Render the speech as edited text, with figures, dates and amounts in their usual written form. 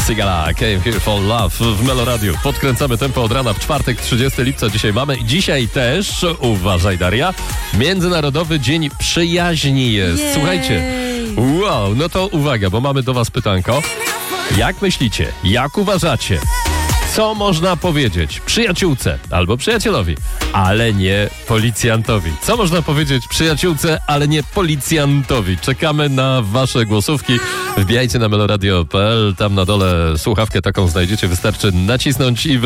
Sigala, Came Here for Love w Meloradiu. Podkręcamy tempo od rana w czwartek, 30 lipca dzisiaj mamy. I dzisiaj też, uważaj Daria, Międzynarodowy Dzień Przyjaźni jest. Jej. Słuchajcie, wow, no to uwaga, bo mamy do was pytanko. Jak myślicie, jak uważacie, co można powiedzieć przyjaciółce albo przyjacielowi, ale nie policjantowi? Co można powiedzieć przyjaciółce, ale nie policjantowi? Czekamy na wasze głosówki. Wbijajcie na meloradio.pl, tam na dole słuchawkę taką znajdziecie, wystarczy nacisnąć i